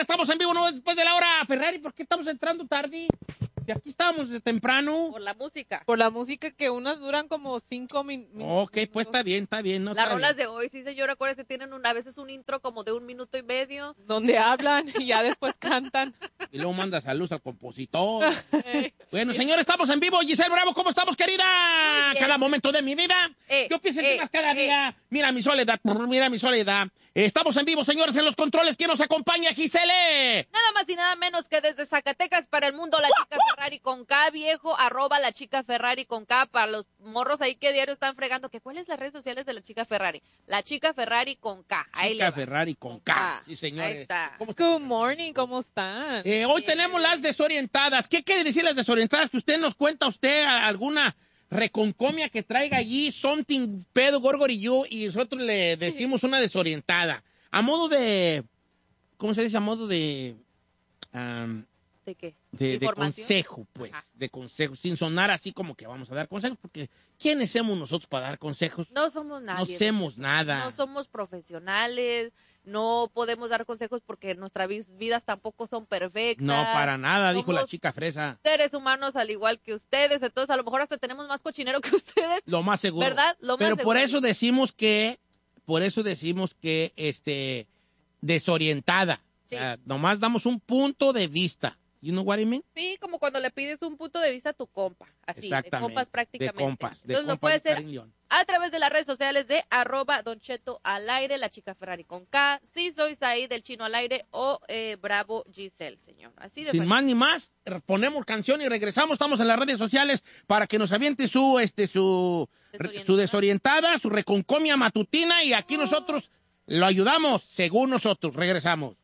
estamos en vivo, no después de la hora. Ferrari, ¿por qué estamos entrando tarde? Si aquí estábamos desde temprano. Por la música. Por la música que unas duran como 5 minutos. Ok, pues está bien. No, Las está rolas bien. de hoy, sí, señora, acuérdese, tienen a veces un intro como de 1 minuto y medio. Donde hablan y ya después cantan. Y luego manda saludos al compositor. Bueno, señores, estamos en vivo. Giselle Bravo, ¿cómo estamos, querida? Muy bien. Cada momento de mi vida. Yo pienso en ti más cada día. Mira mi soledad. Estamos en vivo, señores, en los controles. ¿Quién nos acompaña, Giselle? Nada más y nada menos que desde Zacatecas para el mundo, la chica Ferrari con K, viejo, @ la chica Ferrari con K, para los morros ahí que diario están fregando, que ¿cuáles las redes sociales de la chica Ferrari? La chica Ferrari con K, ahí Chica le va. Ferrari con K. Sí, señores. Ahí está. ¿Cómo Good morning, ¿cómo están? Hoy tenemos las desorientadas. ¿Qué quiere decir las desorientadas? Que usted nos cuenta alguna reconcomia que traiga allí, something pedo, gorgorillo, y nosotros le decimos una desorientada. A modo de, ¿cómo se dice? A modo de... ¿De qué? de ¿Información? consejo, pues. Ajá. De consejo, sin sonar así como que vamos a dar consejos, porque ¿quiénes somos nosotros para dar consejos? No somos No nadie. hacemos nada. No somos profesionales, no podemos dar consejos porque nuestras vidas tampoco son perfectas. No, para nada, dijo la Somos chica fresa. seres humanos al igual que ustedes, entonces a lo mejor hasta tenemos más cochinero que ustedes, Lo más seguro. ¿verdad? Lo más Pero por seguro. eso decimos que, desorientada. Sí. O sea, nomás damos un punto de vista. You know what I mean? Sí, como cuando le pides un punto de vista a tu compa, así, de Exactamente. compas prácticamente. De compas. Entonces lo compas puede de hacer Karin León. a través de las redes sociales de @Don Cheto al aire, la chica Ferrari con K, si soy Saí del Chino al aire o Bravo Giselle, señor. Así de Sin fácil. más ni más, ponemos canción y regresamos. Estamos en las redes sociales para que nos aviente su desorientada, su reconcomia matutina, y aquí nosotros lo ayudamos según nosotros. Regresamos.